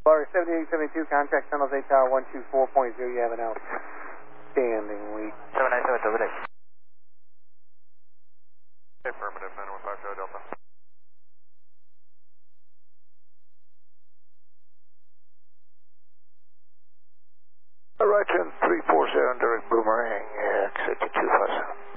Bar 7872, contact San Jose Tower 124.0. You have an outstanding leak. 797 Delta Day. Affirmative, 9150 Delta. Right, 347 direct boomerang, exit to 257.